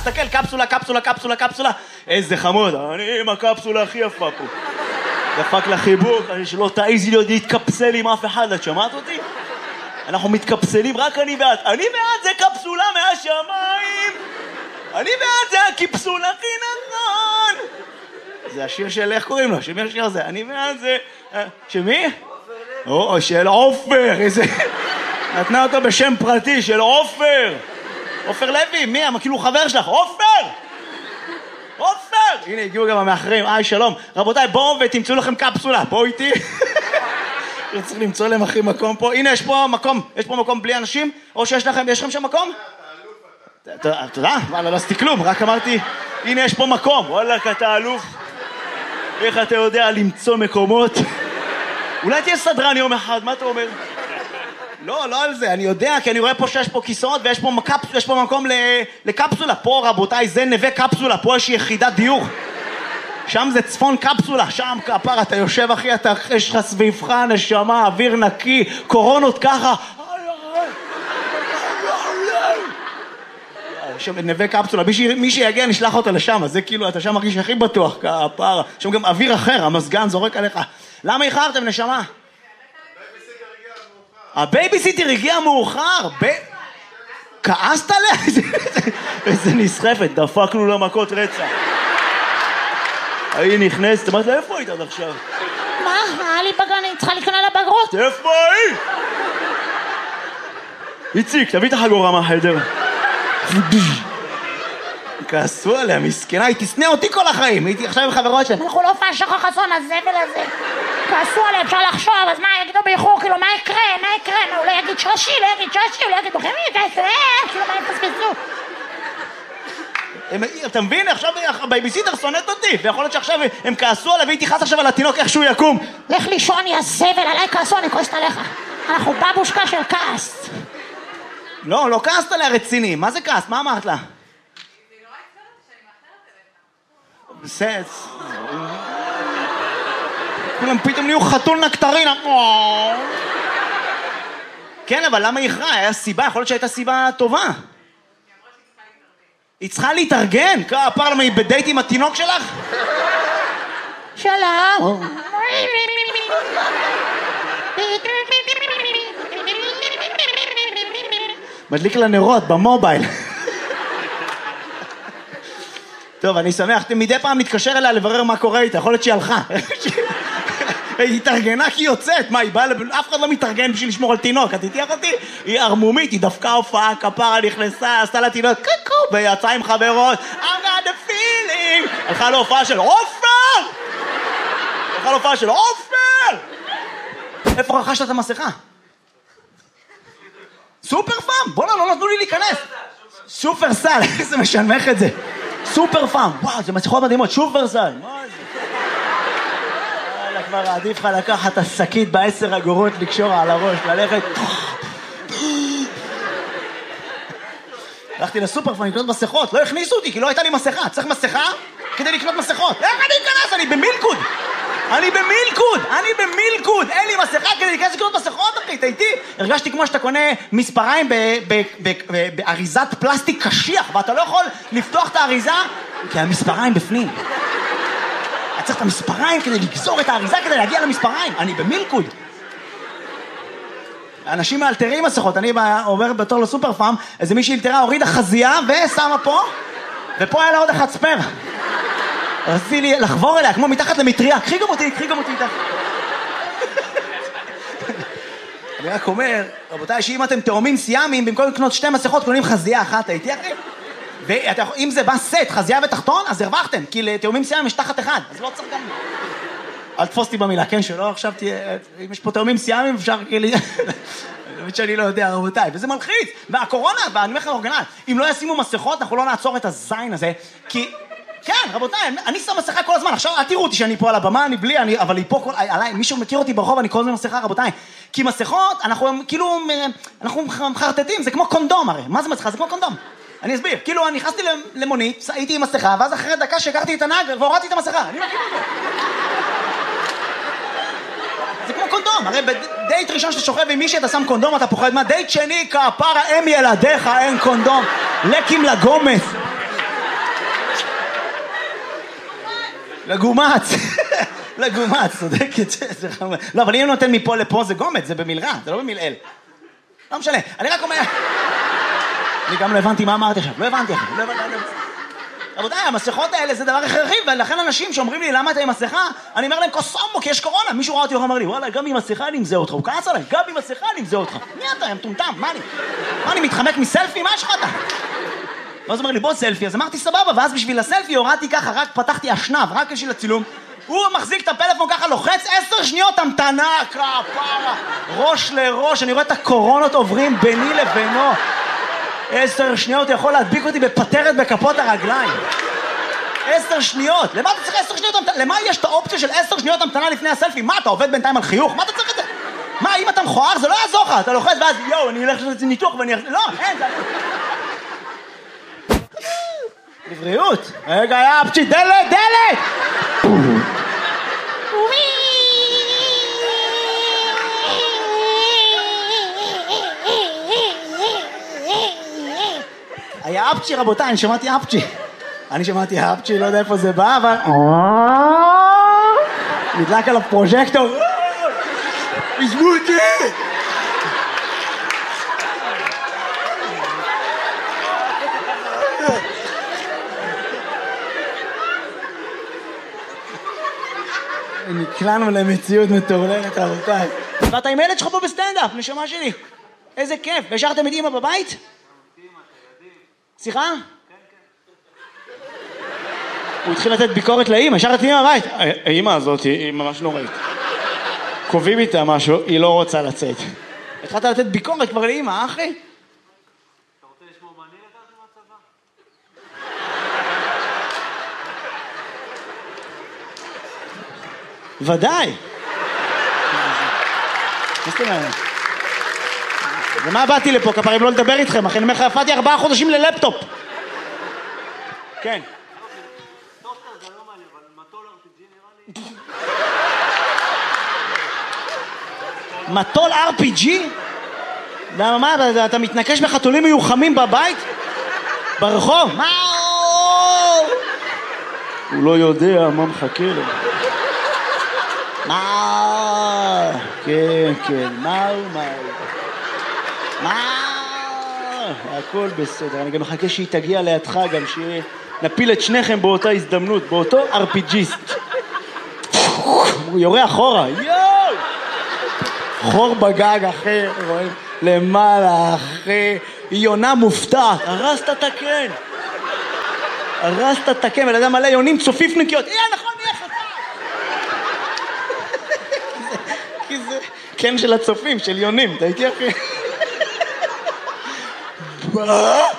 מסתכל, קפסולה, קפסולה, קפסולה, קפסולה. איזה חמוד, אני עם הקפסולה הכי יפה פה. דפק לחיבוק, שלא תעיזי להיות להתקפסל עם אף אחד, את שמעת אותי? אנחנו מתקפסלים, רק אני בעד. אני בעד, זה קפסולה מהשמיים. אני בעד, זה הקפסול הכי נכון. זה השיר של, איך קוראים לו? שמי השיר הזה? אני בעד זה... שמי? או, של עופר, איזה... נתנה אותו בשם פרטי, של עופר. עופר לוי, מי? כאילו חבר שלך, עופר! עופר! הנה, הגיעו גם המאחרים, שלום. רבותיי, בואו ותמצאו לכם קפסולה, בואו איתי. צריך למצוא להם הכי מקום פה. הנה, יש פה מקום בלי אנשים, או יש לכם שם מקום? תודה, וואלה, לא עשיתי כלום, רק אמרתי, הנה יש פה מקום. וואלה, אתה אלוף. איך אתה יודע למצוא מקומות? אולי תהיה סדרן יום אחד, מה אתה אומר? לא על זה, אני יודע, כי אני רואה פה שיש פה כיסאות ויש פה מקום לקפסולה. פה, רבותיי, זה נווה קפסולה, פה יש יחידת דיור. שם זה צפון קפסולה, שם כפר, אתה יושב אחי, יש לך סביבך, נשמה, אוויר נקי, קורונות ככה. שם נווה קפסולה, מי שיגיע נשלח אותו לשם, אז זה כאילו, אתה שם מרגיש הכי בטוח, כפר. שם גם אוויר אחר, המסגן זורק עליך. למה איחרתם, נשמה? הבייביסיטר הגיע מאוחר. כעסת עליה? איזה נסחפת, דפקנו לה מכות רצח. היא נכנסת, אמרת לה, איפה היית עד עכשיו? מה? היה לי בגן, אני צריכה להיכנע לבגרות. איפה היא? איציק, תביא את החגורה מהחדר. כעסו עליה, מסכנה, היא תסנה אותי כל החיים. הייתי עכשיו עם חברות שלהם. אנחנו לא פעם שחר חסון, הזבל הזה. כעסו עליה, אפשר לחשוב, אז מה יגידו באיחור? כאילו, מה יקרה? הוא לא יגיד שושי, הוא לא יגיד בכם, כאילו, מה יפספסו? אתה מבין? עכשיו הבייביסיטר שונאת אותי, ויכול להיות שעכשיו הם כעסו עליו, והיא תיחס עכשיו על התינוק איך שהוא יקום. לך לישון, יא זבל, עליי כעסו, אני כועסת עליך. אנחנו בבושקה של כעס. לא כעסת עליה רציני. מה זה כעס? מה אמרת לה? בסץ. כולם פתאום נהיו חתול נקטרינה. כן, אבל למה היא הכרעה? היה סיבה, יכול להיות שהייתה סיבה טובה. היא צריכה להתארגן? כפר, למה היא בדייט עם התינוק שלך? שלום. מדליק לה נרות במובייל. טוב, אני שמח. מדי פעם מתקשר אליה לברר מה קורה איתה. יכול להיות שהיא הלכה. היא התארגנה כי היא יוצאת. מה, היא באה אף אחד לא מתארגן בשביל לשמור על תינוק. את תתייח אותי? היא ארמומית, היא דווקא הופעה, כפרה נכנסה, עשתה לה תינוק, קוקו, ויצאה עם חברות. I got the feeling. הלכה להופעה של עופר! איפה רכשת את המסכה? סופר פאם! בוא'נה, לא נתנו לי להיכנס. סופר סל, איזה משנמך את זה. סופר פאם, וואו, זה מסכות מדהימות, שופר סל. מה זה? כבר עדיף לך לקחת את השקית ב10 אגורות לקשור על הראש, ללכת... הלכתי לסופר פאם לקנות מסכות, לא הכניסו אותי כי לא הייתה לי מסכה. צריך מסכה כדי לקנות מסכות. איך אני אכנס? אני במילקוד! אין לי מסכה כדי להיכנס לקנות מסכות, אחי, אתה איתי? הרגשתי כמו שאתה קונה מספריים באריזת פלסטיק קשיח, ואתה לא יכול לפתוח את האריזה, כי המספריים בפנים. אתה צריך את המספריים כדי לגזור את האריזה, כדי להגיע למספריים. אני במילקוד. אנשים מאלתרים מסכות, אני עובר בתור לסופר פארם, איזה מישהי אלתרה, הורידה חזייה ושמה פה, ופה היה לה עוד אחד ספר. רציתי לי לחבור אליה, כמו מתחת למטריה, קחי גם אותי איתך. אני רק אומר, רבותיי, שאם אתם תאומים סיאמים, במקום לקנות 2 מסכות, קונים חזייה אחת, הייתי אחי? ואם זה בא סט, חזייה ותחתון, אז הרווחתם, כי לתאומים סיאמים יש תחת אחד, אז לא צריך גם... אל תפוס אותי במילה, כן, שלא, עכשיו תהיה... אם יש פה תאומים סיאמים, אפשר כאילו... באמת שאני לא יודע, רבותיי, וזה מלחיץ. והקורונה, ואני אומר לך אורגנל, אם לא ישימו מסכות, אנחנו לא נעצור את הזין הזה, כי... כן, רבותיי, אני שם מסכה כל הזמן, עכשיו תראו אותי שאני פה על הבמה, אני בלי, אבל היא פה כל... עליי, מישהו מכיר אותי ברחוב, אני כל הזמן מסכה, רבותיי. כי מסכות, אנחנו כאילו... אנחנו מחרטטים, זה כמו קונדום הרי. מה זה מסכה? זה כמו קונדום. אני אסביר, כאילו אני נכנסתי למונית, הייתי עם מסכה, ואז אחרי דקה שהכרתי את הנהג והורדתי את המסכה. אני מכיר את זה. זה כמו קונדום, הרי בדייט ראשון שאתה שוכב עם מישהי אתה שם קונדום, אתה פוחד מה? דייט שני, כפרה, אם ילדיך, אין קונדום. לקים לגומס. לגומץ. לגומץ, צודקת. לא, אבל אם נותן מפה לפה זה גומץ, זה במלרע, זה לא במלעיל. לא משנה, אני רק אומר... אני גם לא הבנתי מה אמרתי עכשיו, לא הבנתי. רבותיי, המסכות האלה זה דבר הכרחי, ולכן אנשים שאומרים לי למה אתה עם מסכה, אני אומר להם קוסומו, כי יש קורונה. מישהו ראה אותי ואומר לי, וואלה, גם עם מסכה אני מזהה אותך. הוא כעס עליי, גם עם מסכה אני מזהה אותך. מי אתה, הם טומטם, מה אני מתחמק מסלפי? מה יש לך אתה? ואז אומר לי, בוא סלפי, אז אמרתי סבבה, ואז בשביל הסלפי הורדתי ככה, רק פתחתי אשנב, רק בשביל הצילום. הוא מחזיק את הפלאפון ככה, לוחץ 10 שניות המתנה, כפרה, ראש לראש, אני רואה את הקורונות עוברים ביני לבינו. 10 שניות יכול להדביק אותי בפטרת בכפות הרגליים. 10 שניות, למה אתה צריך 10 שניות המתנה? למה יש את האופציה של 10 שניות המתנה לפני הסלפי? מה, אתה עובד בינתיים על חיוך? מה אתה צריך את זה? מה, אם אתה מכוער זה לא יעזור לך, אתה לוחץ ואז יואו, אני הולך לעשות ניתוח ואני... לא, אין, זה... לבריאות. רגע, יאפצ'י, דלת! היה אפצ'י רבותיי, אני שמעתי אפצ'י, לא יודע איפה זה בא, אבל... נדלק עליו פרוז'קטור. עזבו אותי! נקלענו למציאות מטורללת רבותיי. ואתה עם הילד שלך פה בסטנדאפ, נשמה שלי. איזה כיף. והשארתם את אמא בבית? סליחה? הוא התחיל לתת ביקורת לאמא, השארת אמא בבית. האמא הזאת היא ממש נוראית. קובעים איתה משהו, היא לא רוצה לצאת. התחלת לתת ביקורת כבר לאמא, אחי? אתה רוצה לשמור מה אני לקחתי מהצבא? ודאי. מה זאת אומרת? ומה באתי לפה, כפרים לא לדבר איתכם, אחי, אני אומר לך, הפעתי 4 חודשים ללפטופ. כן. טוסטר זה לא מעניין, אבל מטול RPG נראה לי... מטול RPG? מה, אתה מתנקש בחתולים מיוחמים בבית? ברחוב? מה? הוא לא יודע מה מחכה לו. מה? כן, מה? הכל בסדר, אני גם מחכה שהיא תגיע לידך גם, שנפיל את שניכם באותה הזדמנות, באותו RPGיסט. הוא יורה אחורה, יואו! חור בגג אחי, רואים? למעלה אחי, היא יונה מופתעת, הרסת את הקן, ולאדם מלא יונים צופיפניקיות, נכון, נהיה חצה! כי זה קן של הצופים, של יונים, אתה איתי אחי? מה?